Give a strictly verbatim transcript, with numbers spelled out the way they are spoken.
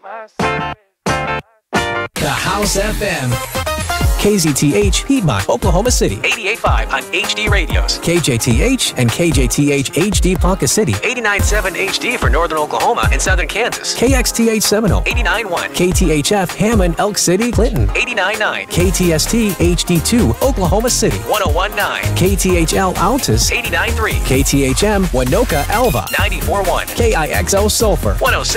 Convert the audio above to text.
The House F M. K Z T H, Piedmont, Oklahoma City. eighty-eight point five on H D radios. K J T H and K J T H H D Ponca City. eighty-nine point seven H D for northern Oklahoma and southern Kansas. K X T H Seminole. eighty-nine point one. K T H F Hammond, Elk City, Clinton. eighty-nine point nine. K T S T H D two, Oklahoma City. one oh one point nine. K T H L Altus. eighty-nine point three. K T H M Winoka, Alva. ninety-four point one. K I X O Sulphur. one oh six.